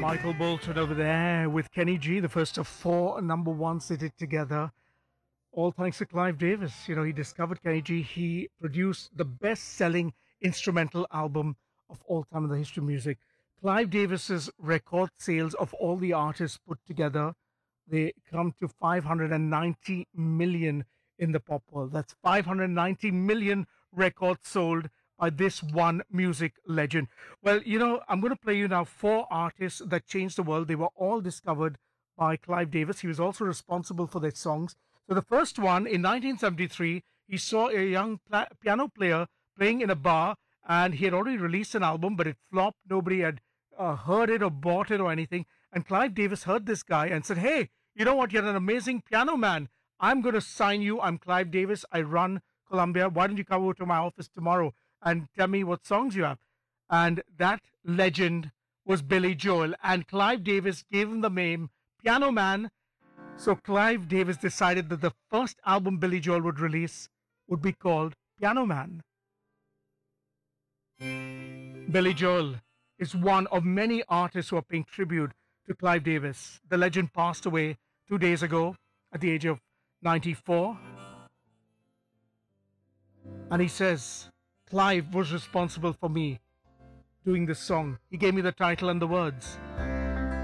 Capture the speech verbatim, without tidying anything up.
Michael Bolton over there with Kenny G, the first of four number ones they did together. All thanks to Clive Davis. You know, he discovered Kenny G. He produced the best-selling instrumental album of all time in the history of music. Clive Davis's record sales of all the artists put together, they come to five hundred ninety million in the pop world. That's five hundred ninety million records sold by this one music legend. Well, you know, I'm going to play you now four artists that changed the world. They were all discovered by Clive Davis. He was also responsible for their songs. So the first one, in nineteen seventy-three, he saw a young pla- piano player playing in a bar, and he had already released an album, but it flopped. Nobody had uh, heard it or bought it or anything. And Clive Davis heard this guy and said, "Hey, you know what? You're an amazing piano man. I'm going to sign you. I'm Clive Davis. I run Columbia. Why don't you come over to my office tomorrow and tell me what songs you have?" And that legend was Billy Joel. And Clive Davis gave him the name Piano Man. So Clive Davis decided that the first album Billy Joel would release would be called Piano Man. Billy Joel is one of many artists who are paying tribute to Clive Davis. The legend passed away two days ago at the age of ninety-four. And he says, Clive was responsible for me doing this song. He gave me the title and the words.